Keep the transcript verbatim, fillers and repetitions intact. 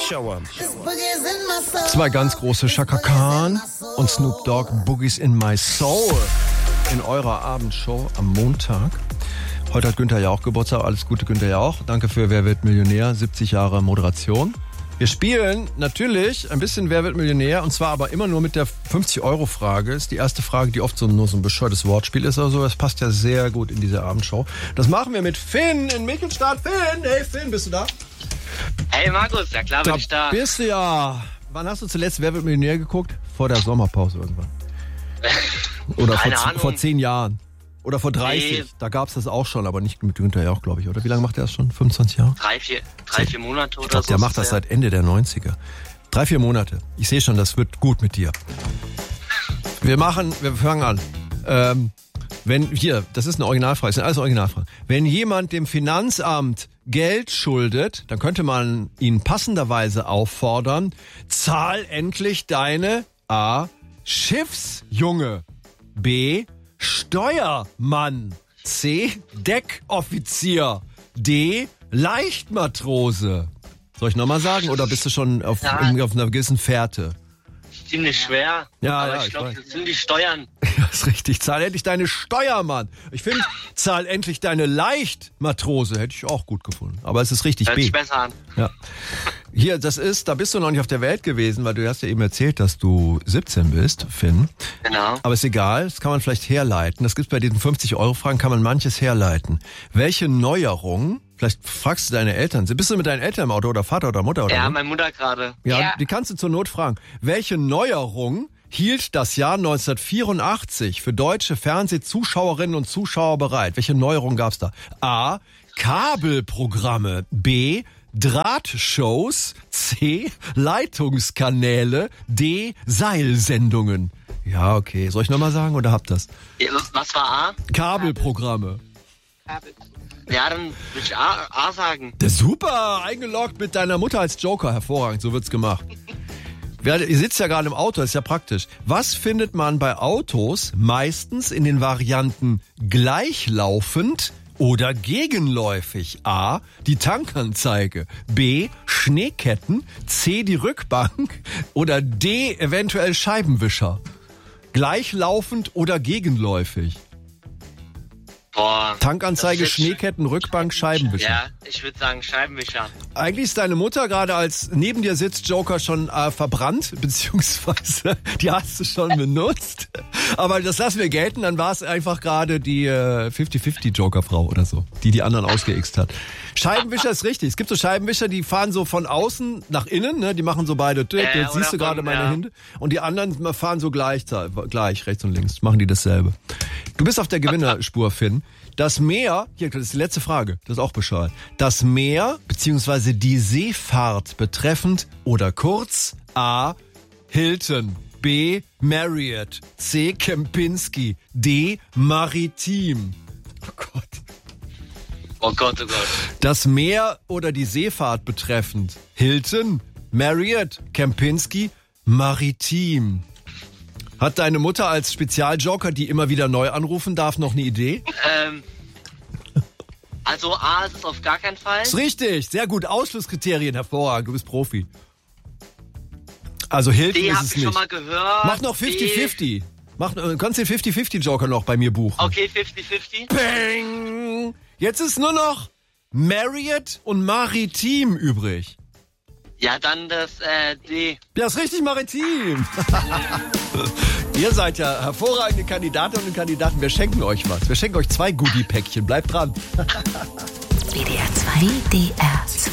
Shower. Zwei ganz große, Chaka Khan und Snoop Dogg, Boogies in My Soul. In eurer Abendshow am Montag. Heute hat Günther Jauch Geburtstag. Alles Gute, Günther Jauch. Danke für Wer wird Millionär? siebzig Jahre Moderation. Wir spielen natürlich ein bisschen Wer wird Millionär, und zwar aber immer nur mit der fünfzig-Euro-Frage. Ist die erste Frage, die oft so nur so ein bescheuertes Wortspiel ist oder so. Das passt ja sehr gut in diese Abendshow. Das machen wir mit Finn in Michelstadt. Finn, hey Finn, bist du da? Hey Markus, ja klar bin Da ich da. bist du ja. Wann hast du zuletzt Wer wird Millionär geguckt? Vor der Sommerpause irgendwann. Oder Keine vor, Ahnung. vor zehn Jahren. Oder vor dreißig. Nee. Da gab's das auch schon, aber nicht mit Günther Jauch, glaube ich. Oder wie lange macht er das schon? fünfundzwanzig Jahre? Drei, vier, drei, vier Monate oder Ich glaube, so. der macht ist das ja. seit Ende der neunziger. Drei, vier Monate. Ich sehe schon, das wird gut mit dir. Wir machen, wir fangen an. Ähm, wenn, hier, das ist eine Originalfrage, das sind alles Originalfragen. Wenn jemand dem Finanzamt Geld schuldet, dann könnte man ihn passenderweise auffordern, zahl endlich deine A. Schiffsjunge, B. Steuermann, C. Deckoffizier, D. Leichtmatrose. Soll ich nochmal sagen oder bist du schon auf, Ja. auf einer gewissen Fährte? Ziemlich schwer. Ja, aber ja, ich ich glaube, weiß. das sind die Steuern. Ja, ist richtig. Zahl endlich deine Steuermann. Ich finde, zahl endlich deine Leichtmatrose. Hätte ich auch gut gefunden. Aber es ist richtig. Hört B. sich besser an. Ja. Hier, das ist, da bist du noch nicht auf der Welt gewesen, weil du hast ja eben erzählt, dass du siebzehn bist, Finn. Genau. Aber ist egal, das kann man vielleicht herleiten. Das gibt's bei diesen fünfzig-Euro-Fragen, kann man manches herleiten. Welche Neuerung, vielleicht fragst du deine Eltern, bist du mit deinen Eltern im Auto oder Vater oder Mutter oder Ja, so? meine Mutter gerade. Ja, die kannst du zur Not fragen. Welche Neuerung hielt das Jahr neunzehnhundertvierundachtzig für deutsche Fernsehzuschauerinnen und Zuschauer bereit? Welche Neuerung gab's da? A. Kabelprogramme. B. Drahtshows. C. Leitungskanäle. D. Seilsendungen. Ja, okay. Soll ich nochmal sagen oder habt das? Ja, was war A? Kabelprogramme. Ja, dann würde ich A, A sagen. Der super, eingeloggt mit deiner Mutter als Joker. Hervorragend, so wird's gemacht. Wer- Ihr sitzt ja gerade im Auto, ist ja praktisch. Was findet man bei Autos meistens in den Varianten gleichlaufend oder gegenläufig? A. Die Tankanzeige. B. Schneeketten. C. Die Rückbank. Oder D. Eventuell Scheibenwischer. Gleichlaufend oder gegenläufig? Boah. Tankanzeige, das ist jetzt- Schneeketten, Rückbank, Scheibenwischer. Ja, ich würde sagen Scheibenwischer. Eigentlich ist deine Mutter gerade als neben dir sitzt Joker schon äh, verbrannt, beziehungsweise die hast du schon benutzt. Aber das lassen wir gelten, dann war es einfach gerade die äh, fünfzig-fünfzig Joker-Frau oder so, die die anderen ausgeixt hat. Scheibenwischer ist richtig. Es gibt so Scheibenwischer, die fahren so von außen nach innen, ne? Die machen so beide, Äh, jetzt siehst du oder gerade von- meine ja. Hände. Und die anderen fahren so gleich, gleich, rechts und links, machen die dasselbe. Du bist auf der Gewinnerspur, Finn. Das Meer, hier, das ist die letzte Frage, das ist auch Bescheid. Das Meer, beziehungsweise die Seefahrt betreffend oder kurz A. Hilton, B. Marriott, C. Kempinski, D. Maritim. Oh Gott. Oh Gott, oh Gott. Das Meer oder die Seefahrt betreffend Hilton, Marriott, Kempinski, Maritim. Hat deine Mutter als Spezialjoker, die immer wieder neu anrufen darf, noch eine Idee? Ähm, also A ist es auf gar keinen Fall. Ist richtig, sehr gut. Ausschlusskriterien, hervorragend, du bist Profi. Also Hilton D ist hab es ich schon nicht. mal gehört. Mach noch D- fünfzig-fünfzig. Mach, äh, kannst den fünfzig-fünfzig Joker noch bei mir buchen. Okay, fünfzig-fünfzig. Bang! Jetzt ist nur noch Marriott und Maritim übrig. Ja, dann das äh, D. Ja, ist richtig, Maritim. Ihr seid ja hervorragende Kandidatinnen und Kandidaten. Wir schenken euch was. Wir schenken euch zwei Goodie-Päckchen. Bleibt dran. W D R zwei. W D R zwei.